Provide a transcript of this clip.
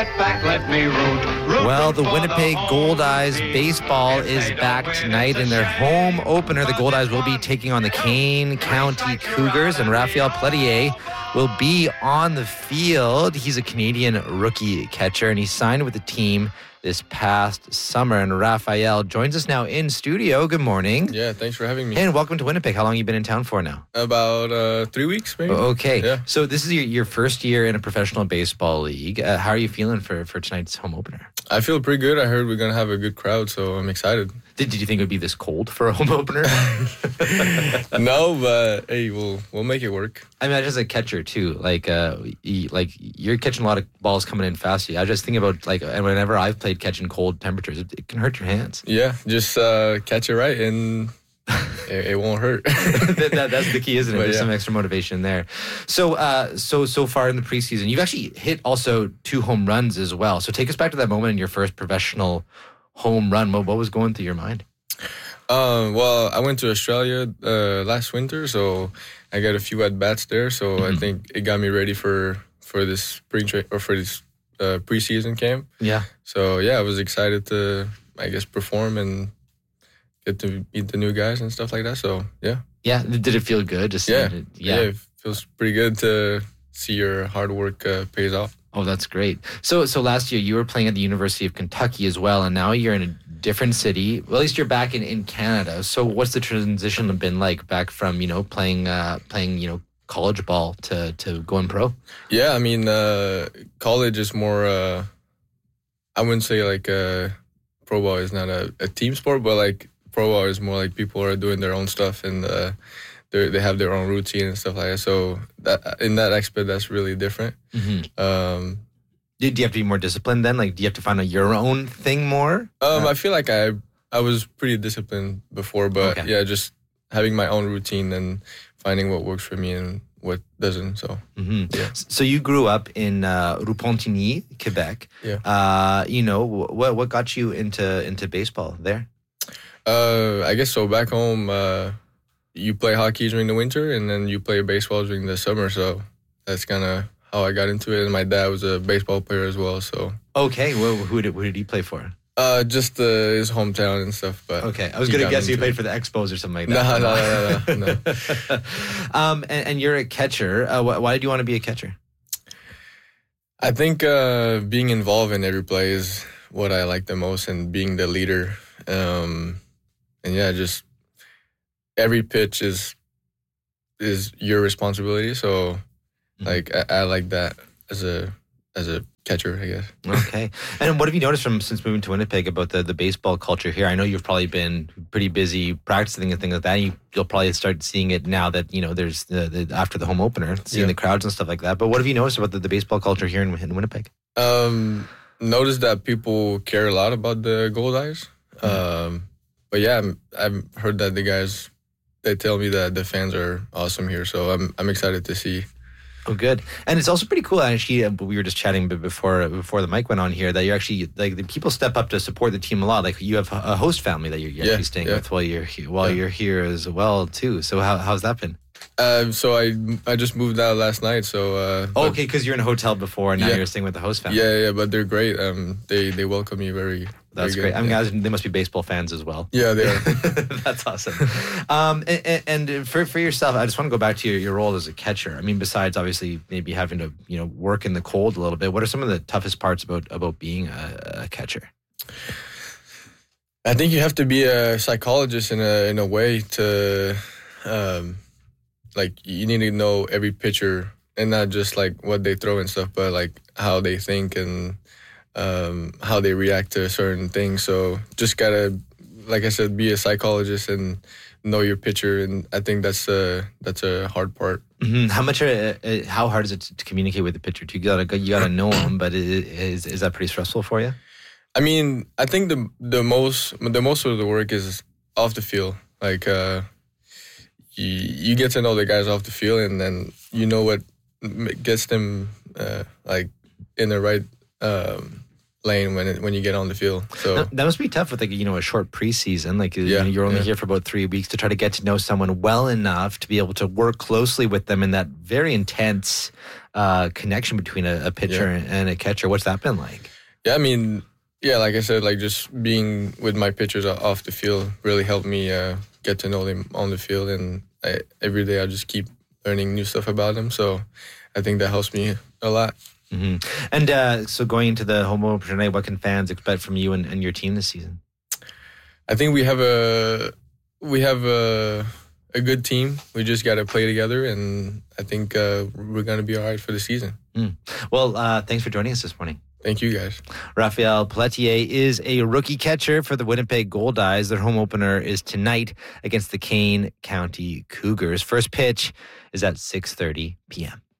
get back, let me root. Well, the Winnipeg Goldeyes baseball is back tonight in their home opener. The Goldeyes will be taking on the Kane County Cougars, and Raphael Pelletier will be on the field. He's a Canadian rookie catcher, and he signed with the team this past summer. And Raphael joins us now in studio. Good morning. Yeah, thanks for having me. And welcome to Winnipeg. How long have you been in town for now? About 3 weeks, maybe. Okay. Yeah. So this is your first year in a professional baseball league. How are you feeling for tonight's home opener? I feel pretty good. I heard we're going to have a good crowd, so I'm excited. Did you think it would be this cold for a home opener? No, but hey, we'll make it work. I mean, as a catcher too, you're catching a lot of balls coming in fast. I just think about and whenever I've played catching cold temperatures, it can hurt your hands. Yeah, just catch it right and it won't hurt. That's the key, isn't it? But There's yeah. some extra motivation there. So far in the preseason, you've actually hit also 2 home runs as well. So take us back to that moment in your first professional home run. What was going through your mind? Well, I went to Australia last winter, so I got a few at bats there. So I think it got me ready for this spring for this preseason camp. Yeah. So yeah, I was excited to, I guess, perform and get to meet the new guys and stuff like that. So yeah. Yeah. Did it feel good? Yeah, it feels pretty good to see your hard work pays off. Oh, that's great. So last year you were playing at the University of Kentucky as well, and now you're in a different city. Well, at least you're back in Canada. So what's the transition been like back from, playing college ball to going pro? Yeah, I mean, college is more, I wouldn't say pro ball is not a team sport, but pro ball is more like people are doing their own stuff and they have their own routine and stuff like that. So in that aspect, that's really different. Mm-hmm. Do you have to be more disciplined then? Do you have to find your own thing more? I feel like I was pretty disciplined before, but Okay. yeah, just having my own routine and finding what works for me and what doesn't. So, yeah. So you grew up in Repentigny, Quebec. Yeah. What got you into baseball there? I guess so. Back home, you play hockey during the winter and then you play baseball during the summer. So that's kind of how I got into it. And my dad was a baseball player as well. So okay, well, who did he play for? Just his hometown and stuff. But okay, I was going to guess you played for the Expos or something like that. No. And you're a catcher. Why did you want to be a catcher? I think being involved in every play is what I like the most, and being the leader. And yeah, just every pitch is your responsibility. So I like that as a catcher, I guess. Okay. And what have you noticed since moving to Winnipeg about the baseball culture here? I know you've probably been pretty busy practicing and things like that. You'll probably start seeing it now that, there's the after the home opener, seeing the crowds and stuff like that. But what have you noticed about the baseball culture here in Winnipeg? Noticed that people care a lot about the Goldeyes. But yeah, I've heard that the guys, they tell me that the fans are awesome here. So I'm excited to see. Oh, good. And it's also pretty cool, actually, we were just chatting before the mic went on here, that you're actually, the people step up to support the team a lot. You have a host family that you're actually staying with while you're here as well, too. So how's that been? So I just moved out last night, so... okay, because you're in a hotel before, and now you're staying with the host family. Yeah, but they're great. They welcome me very... That's great. I mean, guys, they must be baseball fans as well. Yeah, they are. That's awesome. And for yourself, I just want to go back to your role as a catcher. I mean, besides obviously maybe having to work in the cold a little bit, what are some of the toughest parts about being a catcher? I think you have to be a psychologist in a way to you need to know every pitcher and not just what they throw and stuff, but how they think and how they react to certain things. So just gotta, like I said, be a psychologist and know your pitcher, and I think that's a hard part. Mm-hmm. How hard is it to communicate with the pitcher? You gotta know him, but is that pretty stressful for you? I mean, I think the most of the work is off the field. You get to know the guys off the field, and then you know what gets them in the right lane when you get on the field. So that must be tough with a short preseason. Like you're only here for about 3 weeks to try to get to know someone well enough to be able to work closely with them in that very intense connection between a pitcher and a catcher. What's that been like? Yeah, I mean, like I said, like just being with my pitchers off the field really helped me get to know them on the field, and every day I just keep learning new stuff about them. So I think that helps me a lot. Mm-hmm. And so going into the home opener tonight, what can fans expect from you and your team this season? I think we have a good team. We just got to play together, and I think we're going to be all right for the season. Well, thanks for joining us this morning. Thank you, guys. Raphael Pelletier is a rookie catcher for the Winnipeg Goldeyes. Their home opener is tonight against the Kane County Cougars. First pitch is at 6:30 p.m.